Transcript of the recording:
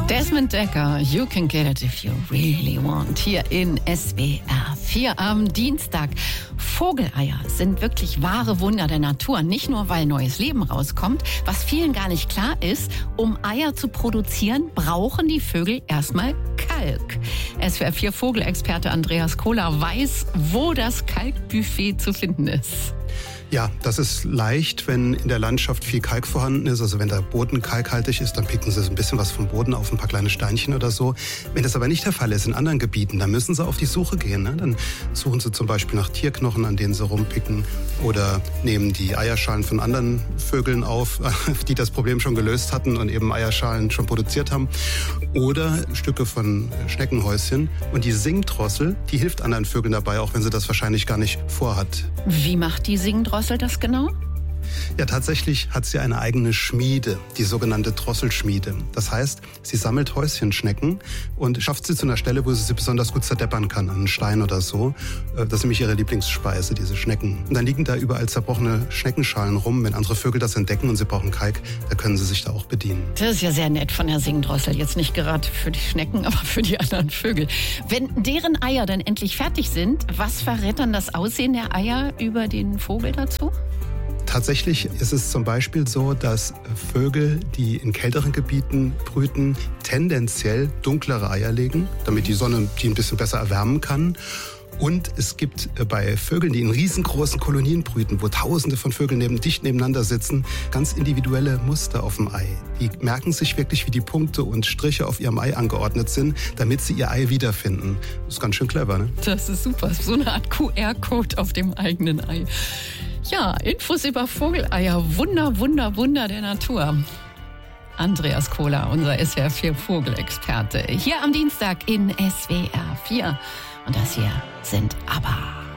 Desmond Dekker, You Can Get It If You Really Want, hier in SWR 4 am Dienstag. Vogeleier sind wirklich wahre Wunder der Natur. Nicht nur, weil neues Leben rauskommt. Was vielen gar nicht klar ist, um Eier zu produzieren, brauchen die Vögel erstmal Kalk. SWR 4 Vogelexperte Andreas Kohler weiß, wo das Kalkbuffet zu finden ist. Ja, das ist leicht, wenn in der Landschaft viel Kalk vorhanden ist. Also wenn der Boden kalkhaltig ist, dann picken sie so ein bisschen was vom Boden auf, ein paar kleine Steinchen oder so. Wenn das aber nicht der Fall ist in anderen Gebieten, dann müssen sie auf die Suche gehen. Ne? Dann suchen sie zum Beispiel nach Tierknochen, an denen sie rumpicken, oder nehmen die Eierschalen von anderen Vögeln auf, die das Problem schon gelöst hatten und eben Eierschalen schon produziert haben. Oder Stücke von Schneckenhäuschen. Und die Singdrossel, die hilft anderen Vögeln dabei, auch wenn sie das wahrscheinlich gar nicht vorhat. Wie macht die Singdrossel das genau? Ja, tatsächlich hat sie eine eigene Schmiede, die sogenannte Drosselschmiede. Das heißt, sie sammelt Häuschenschnecken und schafft sie zu einer Stelle, wo sie besonders gut zerdeppern kann, an einen Stein oder so. Das ist nämlich ihre Lieblingsspeise, diese Schnecken. Und dann liegen da überall zerbrochene Schneckenschalen rum. Wenn andere Vögel das entdecken und sie brauchen Kalk, da können sie sich da auch bedienen. Das ist ja sehr nett von der Singdrossel. Jetzt nicht gerade für die Schnecken, aber für die anderen Vögel. Wenn deren Eier dann endlich fertig sind, was verrät dann das Aussehen der Eier über den Vogel dazu? Tatsächlich ist es zum Beispiel so, dass Vögel, die in kälteren Gebieten brüten, tendenziell dunklere Eier legen, damit die Sonne die ein bisschen besser erwärmen kann. Und es gibt bei Vögeln, die in riesengroßen Kolonien brüten, wo Tausende von Vögeln dicht nebeneinander sitzen, ganz individuelle Muster auf dem Ei. Die merken sich wirklich, wie die Punkte und Striche auf ihrem Ei angeordnet sind, damit sie ihr Ei wiederfinden. Das ist ganz schön clever, ne? Das ist super. So eine Art QR-Code auf dem eigenen Ei. Ja, Infos über Vogeleier. Wunder der Natur. Andreas Kohler, unser SWR 4 Vogelexperte. Hier am Dienstag in SWR 4. Und das hier sind ABBA.